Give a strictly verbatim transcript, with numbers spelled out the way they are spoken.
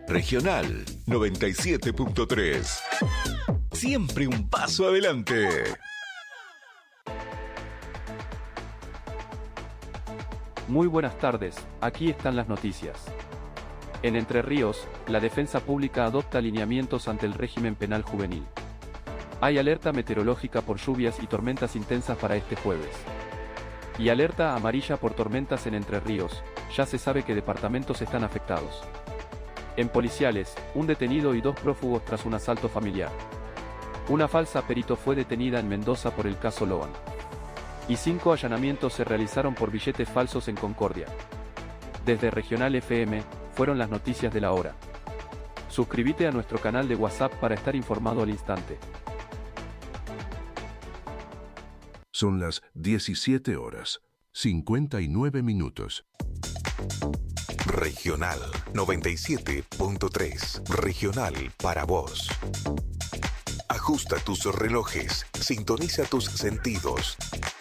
Regional noventa y siete punto tres. Siempre un paso adelante. Muy buenas tardes, aquí están las noticias. En Entre Ríos, la defensa pública adopta lineamientos ante el régimen penal juvenil. Hay alerta meteorológica por lluvias y tormentas intensas para este jueves. Y alerta amarilla por tormentas en Entre Ríos, ya se sabe que departamentos están afectados. En Policiales, un detenido y dos prófugos tras un asalto familiar. Una falsa perito fue detenida en Mendoza por el caso Loan. Y cinco allanamientos se realizaron por billetes falsos en Concordia. Desde Regional F M, fueron las noticias de la hora. Suscríbete a nuestro canal de WhatsApp para estar informado al instante. Son las diecisiete horas, cincuenta y nueve minutos. Regional noventa y siete punto tres. Regional para vos. Ajusta tus relojes, sintoniza tus sentidos.